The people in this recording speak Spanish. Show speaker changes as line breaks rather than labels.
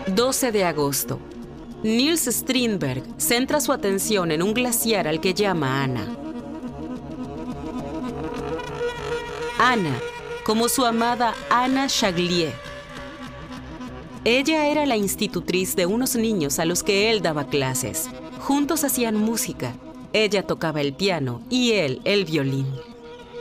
12 de agosto. Niels Strindberg centra su atención en un glaciar al que llama Anna. Anna, como su amada Anna Chaglier. Ella era la institutriz de unos niños a los que él daba clases. Juntos hacían música. Ella tocaba el piano y él el violín.